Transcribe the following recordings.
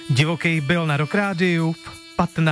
Divoký byl na Rock Rádiu v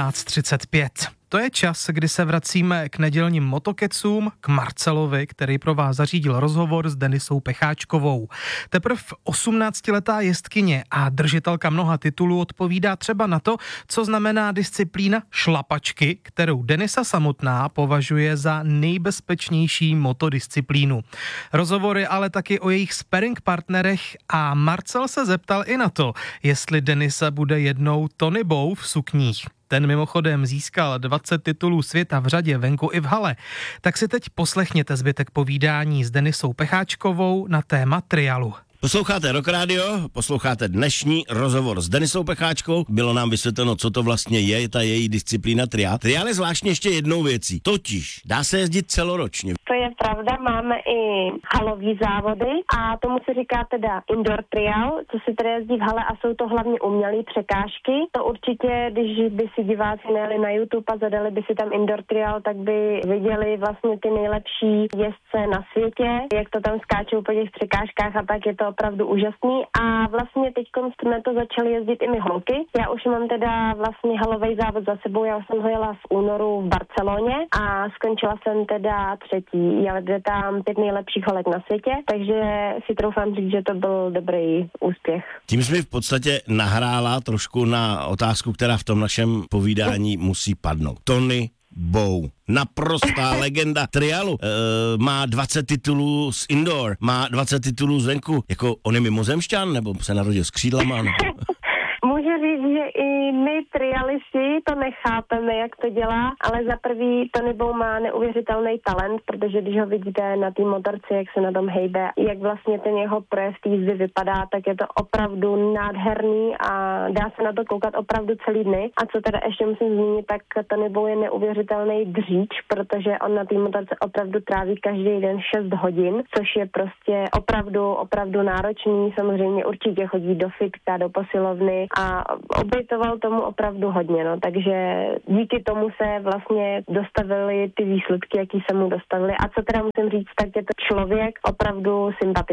15:35. To je čas, kdy se vracíme k nedělním motokecům, k Marcelovi, který pro vás zařídil rozhovor s Denisou Pecháčkovou. Teprve 18letá jezdkyně a držitelka mnoha titulů odpovídá třeba na to, co znamená disciplína šlapačky, kterou Denisa samotná považuje za nejbezpečnější motodisciplínu. Rozhovory ale taky o jejich sparring partnerech a Marcel se zeptal i na to, jestli Denisa bude jednou Tony Bow v sukních. Ten mimochodem získal 20 titulů světa v řadě, venku i v hale. Tak si teď poslechněte zbytek povídání s Denisou Pecháčkovou na téma trialu. Posloucháte Rock Radio, posloucháte dnešní rozhovor s Denisou Pecháčkou. Bylo nám vysvětleno, co to vlastně je, ta její disciplína trial. Trial je zvláštně ještě jednou věcí, totiž dá se jezdit celoročně. To je pravda, máme i halový závody a tomu se říká teda indoor trial, co se teda jezdí v hale a jsou to hlavně umělé překážky. To určitě, když by si diváci najeli na YouTube a zadali by si tam indoor trial, tak by viděli vlastně ty nejlepší jezdce na světě, jak to tam skáčou po těch překážkách a tak, je to opravdu úžasný a vlastně teď jsme to začali jezdit i my holky. Já už mám teda vlastně halový závod za sebou, já jsem ho jela v únoru v Barceloně a skončila jsem teda 3. Jeli tam 5 nejlepších holek na světě, takže si troufám říct, že to byl dobrý úspěch. Tím jsi mi v podstatě nahrála trošku na otázku, která v tom našem povídání musí padnout. Tony Bow, naprostá legenda trialu, má 20 titulů z indoor, má 20 titulů zvenku, jako on je mimozemšťan, nebo se narodil s křídlama, nebo... Můžu říct, že i my trialisti to nechápeme, jak to dělá, ale za prvý Tony Bow má neuvěřitelný talent, protože když ho vidíte na té motorce, jak se na tom hejbe, jak vlastně ten jeho projev té jízdy vypadá, tak je to opravdu nádherný a dá se na to koukat opravdu celý dny. A co teda ještě musím zmínit, tak Tony Bow je neuvěřitelný dříč, protože on na té motorce opravdu tráví každý den 6 hodin, což je prostě opravdu náročný. Samozřejmě určitě chodí do fitka, do posilovny a obětoval tomu opravdu hodně, no, takže díky tomu se vlastně dostavily ty výsledky, jaký se mu dostavily. A co teda musím říct, tak je to člověk opravdu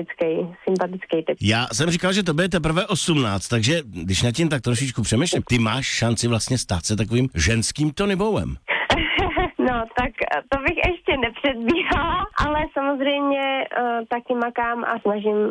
sympatický typ. Já jsem říkal, že to bude teprve 18, takže když nad tím tak trošičku přemýšlím, ty máš šanci vlastně stát se takovým ženským Tony Bowem. No, tak to bych ještě nepředbíhala, ale samozřejmě taky makám a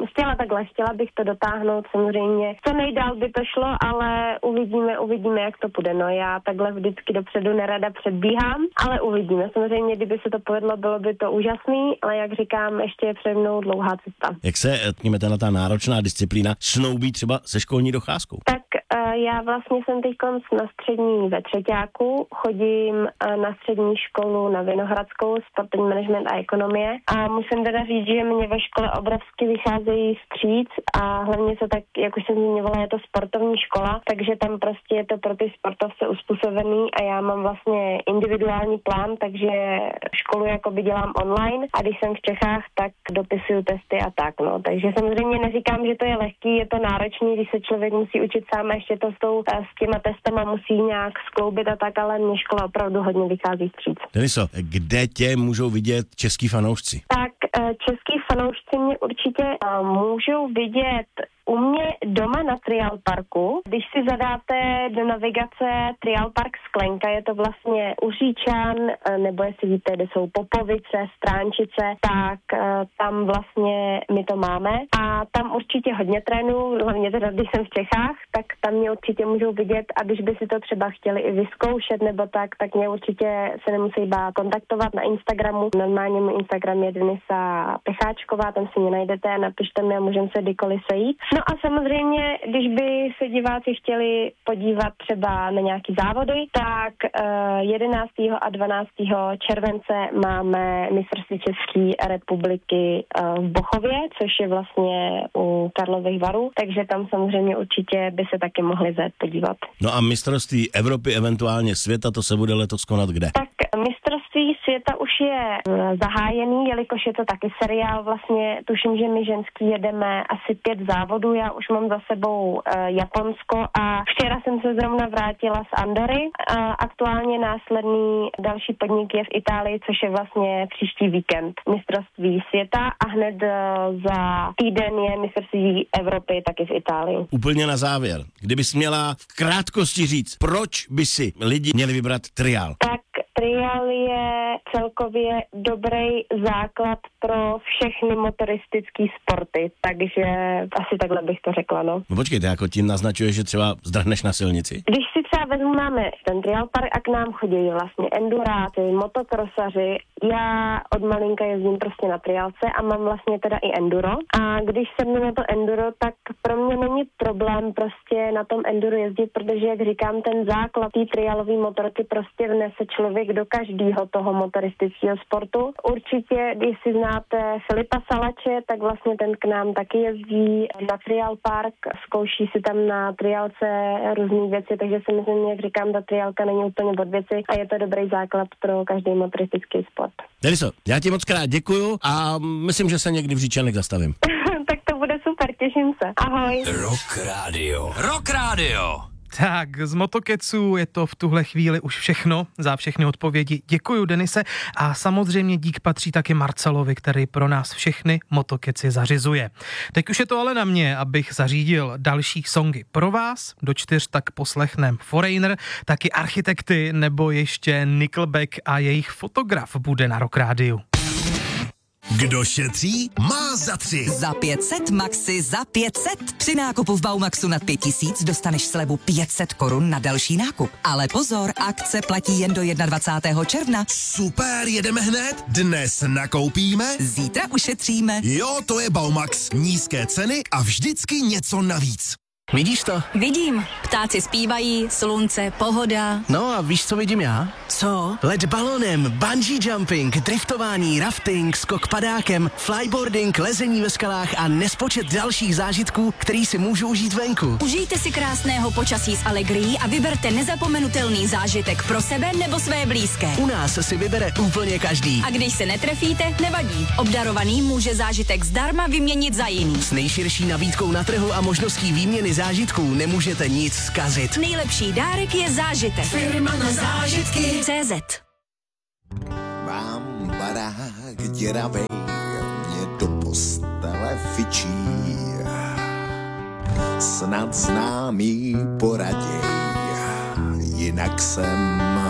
chtěla bych to dotáhnout, samozřejmě. Co nejdál by to šlo, ale uvidíme, jak to půjde. No, já takhle vždycky dopředu nerada předbíhám, ale uvidíme. Samozřejmě, kdyby se to povedlo, bylo by to úžasný, ale jak říkám, ještě je před mnou dlouhá cesta. Jak se, ta náročná disciplína snoubí třeba se školní docházkou? Tak já vlastně jsem teď na střední ve třeťáku, chodím na střední školu na Vinohradskou, sportovní management a ekonomie a musím teda říct, že mě ve škole obrovsky vycházejí vstříc a hlavně se tak, jak už jsem zmiňovala, je to sportovní škola, takže tam prostě je to pro ty sportovce uspůsobený a já mám vlastně individuální plán, takže školu jakoby dělám online a když jsem v Čechách, tak dopisuju testy a tak, no. Takže samozřejmě neříkám, že to je lehký, je to náročný, když se člověk musí učit sám a ještě to s těma testama musí nějak skloubit a tak, ale mě škola opravdu hodně vychází vstříc. Deniso, kde tě můžou vidět český fanoušci? Tak český fanoušci mě určitě můžou vidět u mě doma na Trial Parku. Když si zadáte do navigace Trial Park Sklenka, je to vlastně u Říčan, nebo jestli víte, kde jsou Popovice, Stránčice, tak tam vlastně my to máme. A tam určitě hodně trénuju, hlavně teda, když jsem v Čechách, tak tam mě určitě můžou vidět a když by si to třeba chtěli i vyzkoušet nebo tak mě určitě se nemusí bát kontaktovat na Instagramu. Normálně můj Instagram je Denisa Pecháčková, tam si mě najdete a napište mi a můžeme se kdykoliv sejít. No a samozřejmě, když by se diváci chtěli podívat třeba na nějaký závody, tak 11. a 12. července máme mistrovství České republiky v Bochově, což je vlastně u Karlových Varů, takže tam samozřejmě určitě by se taky mohli zajet podívat. No a mistrovství Evropy, eventuálně světa, to se bude letos konat kde? Tak mistrovství světa už je zahájený, jelikož je to taky seriál. Vlastně tuším, že my ženský jedeme asi 5 závodů. Já už mám za sebou Japonsko a včera jsem se zrovna vrátila z Andory. Aktuálně následný další podnik je v Itálii, což je vlastně příští víkend mistrovství světa a hned za týden je mistrovství Evropy taky v Itálii. Úplně na závěr, kdybys měla v krátkosti říct, proč by si lidi měli vybrat triál? Tak triál je celkově dobrý základ pro všechny motoristické sporty, takže asi takhle bych to řekla, no. No počkejte, jako tím naznačuje, že třeba zdrhneš na silnici? Když si třeba máme ten triál park a k nám chodí vlastně enduráci, motokrosaři, já od malinka jezdím prostě na triálce a mám vlastně teda i enduro a když sednu na to enduro, tak pro mě není problém prostě na tom enduro jezdit, protože jak říkám, ten základ té triálové motorky prostě vnese člověk do každého toho motoristického sportu. Určitě, když si znáte Filipa Salače, tak vlastně ten k nám taky jezdí na triál park, zkouší si tam na triálce různé věci, takže si myslím, jak říkám, ta triálka není úplně od věci a je to dobrý základ pro každý motoristický sport. Deniso, já ti moc krát děkuju a myslím, že se někdy v Říčanech zastavím. Tak to bude super, těším se. Ahoj. Rock Radio. Rock Radio. Tak, z Motokeců je to v tuhle chvíli už všechno. Za všechny odpovědi děkuju, Denise, a samozřejmě dík patří taky Marcelovi, který pro nás všechny Motokeci zařizuje. Teď už je to ale na mě, abych zařídil další songy pro vás. Do 4 tak poslechnem Foreigner, taky Architekty nebo ještě Nickelback a jejich Fotograf bude na Rock Rádiu. Kdo šetří, má za 3. Za 500 Maxi za 500. Při nákupu v Baumaxu nad 5000 dostaneš slevu 500 korun na další nákup. Ale pozor, akce platí jen do 21. června. Super, jedeme hned? Dnes nakoupíme? Zítra ušetříme. Jo, to je Baumax. Nízké ceny a vždycky něco navíc. Vidíš to? Vidím. Ptáci zpívají, slunce, pohoda. No a víš, co vidím já? Co? Let balonem, bungee jumping, driftování, rafting, skok padákem, flyboarding, lezení ve skalách a nespočet dalších zážitků, který si můžu užít venku. Užijte si krásného počasí s Allegrií a vyberte nezapomenutelný zážitek pro sebe nebo své blízké. U nás si vybere úplně každý. A když se netrefíte, nevadí. Obdarovaný může zážitek zdarma vyměnit za jiný. S nejširší nabídkou na trhu a možností výměny zážitků nemůžete nic zkazit. Nejlepší dárek je zážitek. Firma na zážitky. CZ. Mám barák děravej, mě do postele fičí. Snad známý poraděj, jinak jsem